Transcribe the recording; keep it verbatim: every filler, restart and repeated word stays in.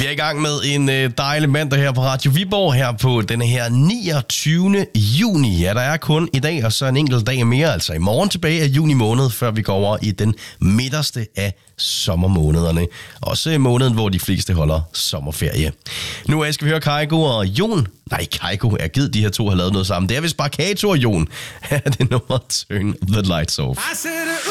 Vi er i gang med en øh, dejlig mandag her på Radio Viborg, her på denne her niogtyvende juni. Ja, der er kun i dag og så en enkelt dag mere, altså i morgen tilbage af juni måned, før vi går over i den midterste af sommermånederne. Også måneden, hvor de fleste holder sommerferie. Nu skal vi høre Kygo og Jon. Nej, Kygo er givet, de her to har lavet noget sammen. Det er vist bare Kato og Jon. Det er nummer Turn the Lights Off.